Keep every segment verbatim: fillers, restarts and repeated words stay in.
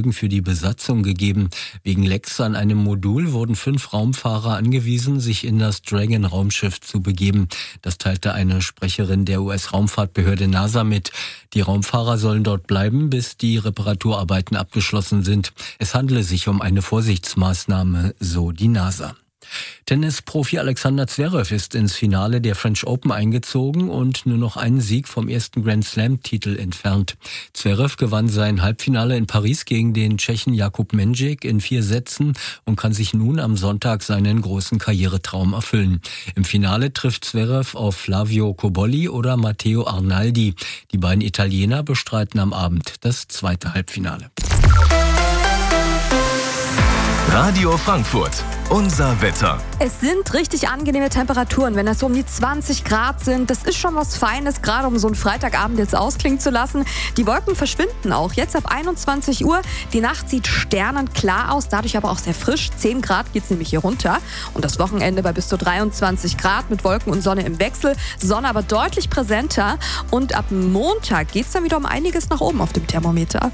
Folgen für die Besatzung gegeben. Wegen Lecks an einem Modul wurden fünf Raumfahrer angewiesen, sich in das Dragon-Raumschiff zu begeben. Das teilte eine Sprecherin der U S-Raumfahrtbehörde NASA mit. Die Raumfahrer sollen dort bleiben, bis die Reparaturarbeiten abgeschlossen sind. Es handele sich um eine Vorsichtsmaßnahme, so die NASA. Tennisprofi Alexander Zverev ist ins Finale der French Open eingezogen und nur noch einen Sieg vom ersten Grand Slam-Titel entfernt. Zverev gewann sein Halbfinale in Paris gegen den Tschechen Jakub Mendžík in vier Sätzen und kann sich nun am Sonntag seinen großen Karrieretraum erfüllen. Im Finale trifft Zverev auf Flavio Cobolli oder Matteo Arnaldi. Die beiden Italiener bestreiten am Abend das zweite Halbfinale. Radio Frankfurt, unser Wetter. Es sind richtig angenehme Temperaturen, wenn das so um die zwanzig Grad sind. Das ist schon was Feines, gerade um so einen Freitagabend jetzt ausklingen zu lassen. Die Wolken verschwinden auch jetzt ab einundzwanzig Uhr. Die Nacht sieht sternenklar aus, dadurch aber auch sehr frisch. zehn Grad geht es nämlich hier runter. Und das Wochenende bei bis zu dreiundzwanzig Grad mit Wolken und Sonne im Wechsel. Sonne aber deutlich präsenter. Und ab Montag geht es dann wieder um einiges nach oben auf dem Thermometer.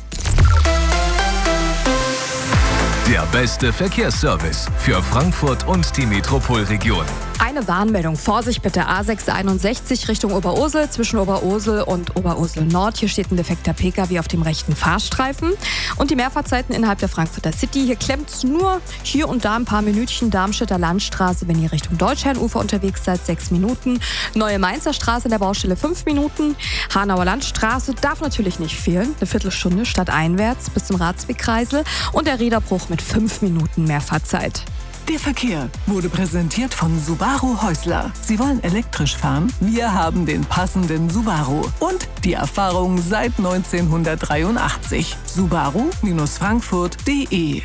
Der beste Verkehrsservice für Frankfurt und die Metropolregion. Eine Warnmeldung. Vorsicht bitte, A sechs einundsechzig Richtung Oberursel, zwischen Oberursel und Oberursel Nord. Hier steht ein defekter Pkw auf dem rechten Fahrstreifen. Und die Mehrfahrzeiten innerhalb der Frankfurter City. Hier klemmt es nur hier und da ein paar Minütchen. Darmstädter Landstraße, wenn ihr Richtung Deutschherrenufer unterwegs seid, sechs Minuten. Neue Mainzer Straße in der Baustelle fünf Minuten. Hanauer Landstraße darf natürlich nicht fehlen. Eine Viertelstunde stadteinwärts bis zum Ratswegkreisel. Und der Riederbruch mit fünf Minuten Mehrfahrzeit. Der Verkehr wurde präsentiert von Subaru Häusler. Sie wollen elektrisch fahren? Wir haben den passenden Subaru. Und die Erfahrung seit neunzehnhundertdreiundachtzig. Subaru Frankfurt punkt de.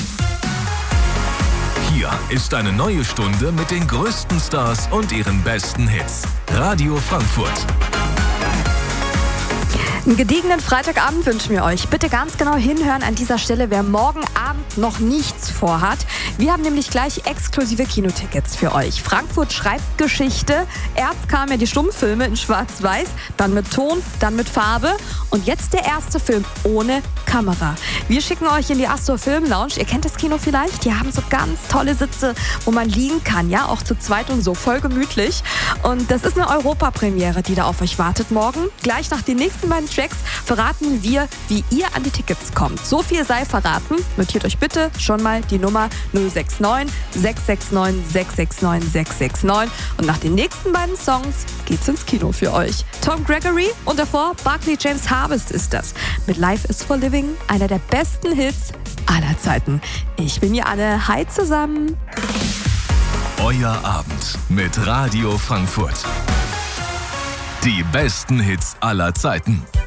Hier ist eine neue Stunde mit den größten Stars und ihren besten Hits. Radio Frankfurt. Einen gediegenen Freitagabend wünschen wir euch. Bitte ganz genau hinhören an dieser Stelle, wer morgen Abend noch nichts vorhat. Wir haben nämlich gleich exklusive Kinotickets für euch. Frankfurt schreibt Geschichte. Erst kamen ja die Stummfilme in Schwarz-Weiß, dann mit Ton, dann mit Farbe und jetzt der erste Film ohne Kamera. Wir schicken euch in die Astor Film Lounge. Ihr kennt das Kino vielleicht? Die haben so ganz tolle Sitze, wo man liegen kann, ja, auch zu zweit und so, voll gemütlich. Und das ist eine Europapremiere, die da auf euch wartet morgen. Gleich nach den nächsten beiden Tracks verraten wir, wie ihr an die Tickets kommt. So viel sei verraten. Notiert euch bitte schon mal die Nummer null sechs neun sechs sechs neun sechs sechs neun sechs sechs neun. Und nach den nächsten beiden Songs geht's ins Kino für euch. Tom Gregory und davor Barclay James Harvest ist das. Mit Life is for Living, einer der besten Hits aller Zeiten. Ich bin Janne. Hi zusammen. Euer Abend mit Radio Frankfurt. Die besten Hits aller Zeiten.